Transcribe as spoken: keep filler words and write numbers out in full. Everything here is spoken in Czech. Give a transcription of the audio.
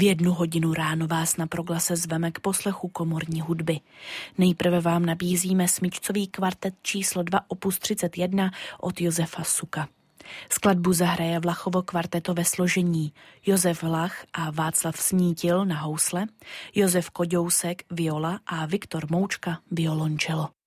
V jednu hodinu ráno vás na Proglase zveme k poslechu komorní hudby. Nejprve vám nabízíme smyčcový kvartet číslo dva opus třicet jedna od Josefa Suka. Skladbu zahraje Vlachovo kvarteto ve složení Josef Vlach a Václav Snítil na housle, Josef Koďousek viola a Viktor Moučka violončelo.